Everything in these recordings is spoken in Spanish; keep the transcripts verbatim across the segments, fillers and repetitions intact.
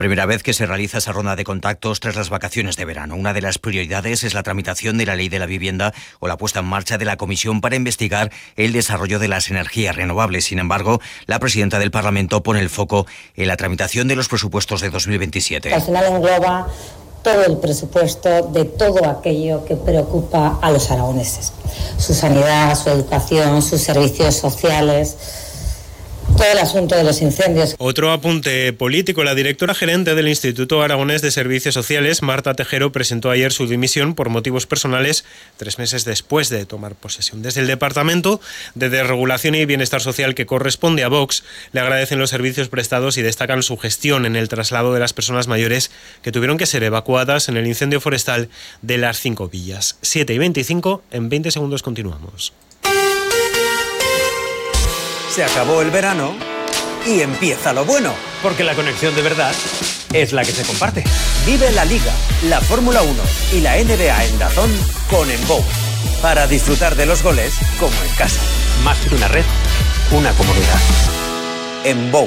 Primera vez que se realiza esa ronda de contactos tras las vacaciones de verano. Una de las prioridades es la tramitación de la Ley de la Vivienda o la puesta en marcha de la Comisión para investigar el desarrollo de las energías renovables. Sin embargo, la presidenta del Parlamento pone el foco en la tramitación de los presupuestos de dos mil veintisiete. Al final engloba todo el presupuesto de todo aquello que preocupa a los aragoneses. Su sanidad, su educación, sus servicios sociales, todo el asunto de los incendios. Otro apunte político. La directora gerente del Instituto Aragonés de Servicios Sociales, Marta Tejero, presentó ayer su dimisión por motivos personales, tres meses después de tomar posesión. Desde el Departamento de Desregulación y Bienestar Social, que corresponde a Vox, le agradecen los servicios prestados y destacan su gestión en el traslado de las personas mayores que tuvieron que ser evacuadas en el incendio forestal de Las Cinco Villas. siete y veinticinco, en veinte segundos continuamos. Se acabó el verano y empieza lo bueno. Porque la conexión de verdad es la que se comparte. Vive la Liga, la Fórmula uno y la N B A en DAZN con Embow. Para disfrutar de los goles como en casa. Más que una red, una comunidad. Embow.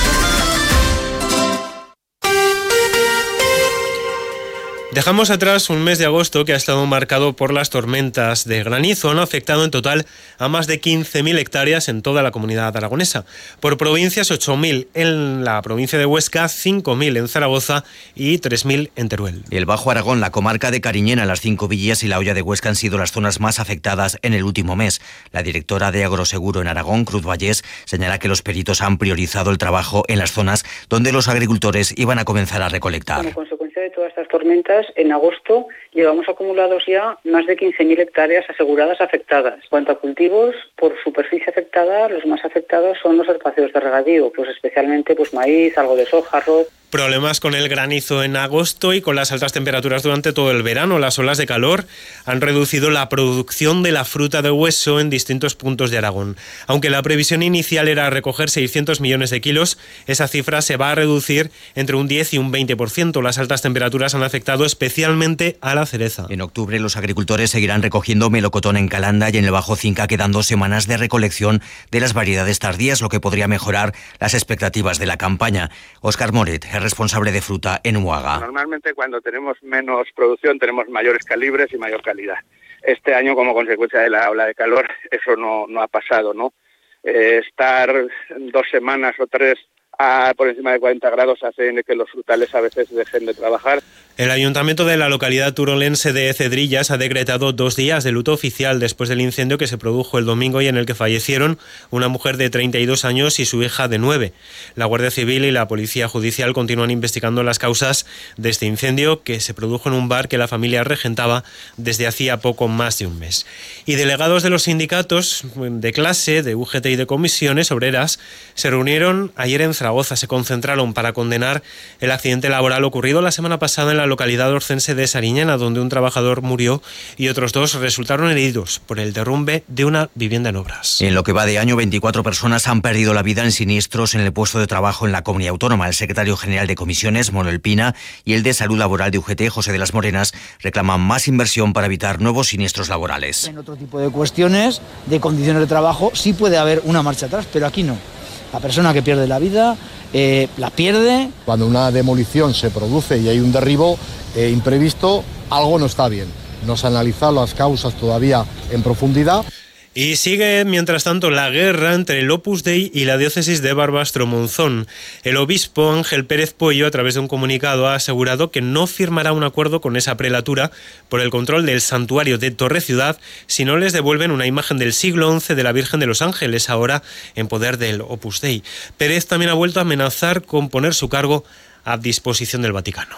Dejamos atrás un mes de agosto que ha estado marcado por las tormentas de granizo. Han afectado en total a más de quince mil hectáreas en toda la comunidad aragonesa. Por provincias, ocho mil en la provincia de Huesca, cinco mil en Zaragoza y tres mil en Teruel. El Bajo Aragón, la comarca de Cariñena, Las Cinco Villas y la Hoya de Huesca han sido las zonas más afectadas en el último mes. La directora de Agroseguro en Aragón, Cruz Vallés, señala que los peritos han priorizado el trabajo en las zonas donde los agricultores iban a comenzar a recolectar. Como consecuencia de todas estas tormentas, en agosto llevamos acumulados ya más de quince mil hectáreas aseguradas afectadas. En cuanto a cultivos, por superficie afectada, los más afectados son los herbáceos de regadío, pues especialmente pues maíz, algo de soja, arroz. Problemas con el granizo en agosto y con las altas temperaturas durante todo el verano. Las olas de calor han reducido la producción de la fruta de hueso en distintos puntos de Aragón. Aunque la previsión inicial era recoger seiscientos millones de kilos, esa cifra se va a reducir entre un diez y un veinte por ciento. Las altas temperaturas han afectado especialmente a la cereza. En octubre los agricultores seguirán recogiendo melocotón en Calanda y en el Bajo Cinca quedan dos semanas de recolección de las variedades tardías, lo que podría mejorar las expectativas de la campaña. Óscar Moret es responsable de fruta en Huaga. Normalmente cuando tenemos menos producción tenemos mayores calibres y mayor calidad. Este año, como consecuencia de la ola de calor, eso no, no ha pasado, ¿no? Eh, estar dos semanas o tres a, por encima de cuarenta grados hace que los frutales a veces dejen de trabajar. El ayuntamiento de la localidad turolense de Cedrillas ha decretado dos días de luto oficial después del incendio que se produjo el domingo y en el que fallecieron una mujer de treinta y dos años y su hija de nueve. La Guardia Civil y la Policía Judicial continúan investigando las causas de este incendio que se produjo en un bar que la familia regentaba desde hacía poco más de un mes. Y delegados de los sindicatos de clase, de U G T y de comisiones obreras se reunieron ayer en Zaragoza. Se concentraron para condenar el accidente laboral ocurrido la semana pasada en la localidad orcense de Sariñana, donde un trabajador murió y otros dos resultaron heridos por el derrumbe de una vivienda en obras. En lo que va de año, veinticuatro personas han perdido la vida en siniestros en el puesto de trabajo en la comunidad autónoma. El secretario general de comisiones, Manuel Pina, y el de Salud Laboral de U G T, José de las Morenas, reclaman más inversión para evitar nuevos siniestros laborales. En otro tipo de cuestiones, de condiciones de trabajo, sí puede haber una marcha atrás, pero aquí no. La persona que pierde la vida eh, la pierde. Cuando una demolición se produce y hay un derribo eh, imprevisto, algo no está bien. No se han analizado las causas todavía en profundidad. Y sigue, mientras tanto, la guerra entre el Opus Dei y la diócesis de Barbastro-Monzón. El obispo Ángel Pérez Pollo, a través de un comunicado, ha asegurado que no firmará un acuerdo con esa prelatura por el control del santuario de Torreciudad si no les devuelven una imagen del siglo once de la Virgen de los Ángeles, ahora en poder del Opus Dei. Pérez también ha vuelto a amenazar con poner su cargo a disposición del Vaticano.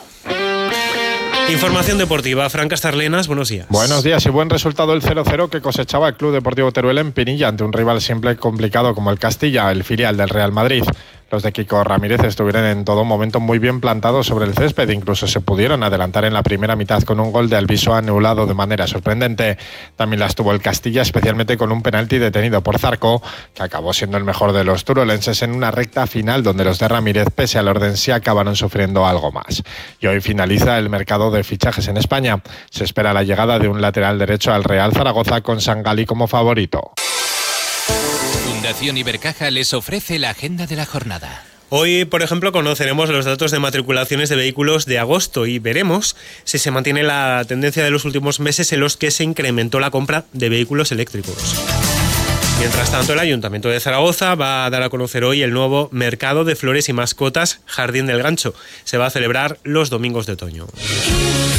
Información deportiva. Fran Castarlenas, buenos días. Buenos días y buen resultado el cero cero que cosechaba el Club Deportivo Teruel en Pinilla ante un rival siempre complicado como el Castilla, el filial del Real Madrid. Los de Kiko Ramírez estuvieron en todo momento muy bien plantados sobre el césped, incluso se pudieron adelantar en la primera mitad con un gol de Alviso anulado de manera sorprendente. También las tuvo el Castilla, especialmente con un penalti detenido por Zarco, que acabó siendo el mejor de los turolenses en una recta final donde los de Ramírez, pese al orden, sí acabaron sufriendo algo más. Y hoy finaliza el mercado de fichajes en España. Se espera la llegada de un lateral derecho al Real Zaragoza con Sangali como favorito. Fundación Ibercaja les ofrece la agenda de la jornada. Hoy, por ejemplo, conoceremos los datos de matriculaciones de vehículos de agosto y veremos si se mantiene la tendencia de los últimos meses en los que se incrementó la compra de vehículos eléctricos. Mientras tanto, el Ayuntamiento de Zaragoza va a dar a conocer hoy el nuevo mercado de flores y mascotas Jardín del Gancho. Se va a celebrar los domingos de otoño.